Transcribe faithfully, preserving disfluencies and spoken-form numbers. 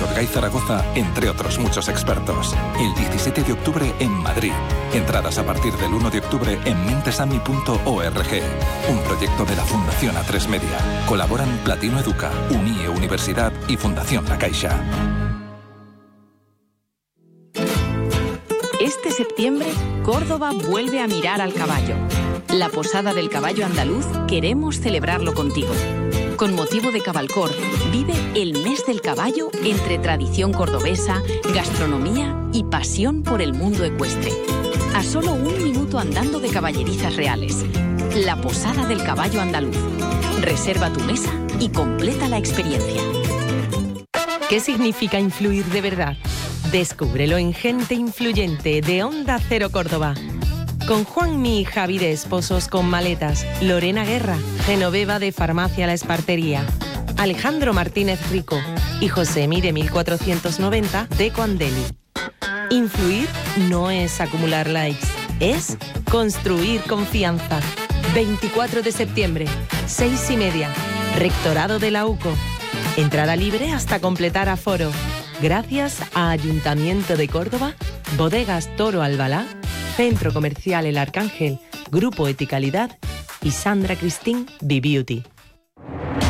Víctor Gay Zaragoza, entre otros muchos expertos. El diecisiete de octubre en Madrid. Entradas a partir del uno de octubre en mentesami punto org. Un proyecto de la Fundación A tres Media. Colaboran Platino Educa, Unie Universidad y Fundación La Caixa. Este septiembre, Córdoba vuelve a mirar al caballo. La Posada del Caballo Andaluz queremos celebrarlo contigo. Con motivo de Cabalcor, vive el mes del caballo entre tradición cordobesa, gastronomía y pasión por el mundo ecuestre. A solo un minuto andando de Caballerizas Reales. La Posada del Caballo Andaluz. Reserva tu mesa y completa la experiencia. ¿Qué significa influir de verdad? Descúbrelo en Gente Influyente de Onda Cero Córdoba. Con Juanmi y Javi de Esposos con Maletas, Lorena Guerra, Genoveva de Farmacia La Espartería, Alejandro Martínez Rico y Josemi de mil cuatrocientos noventa de Coandeli. Influir no es acumular likes, es construir confianza. veinticuatro de septiembre, seis y media, Rectorado de la UCO. Entrada libre hasta completar aforo. Gracias a Ayuntamiento de Córdoba, Bodegas Toro Albalá, Centro Comercial El Arcángel, Grupo Eticalidad y Sandra Cristín B-Beauty.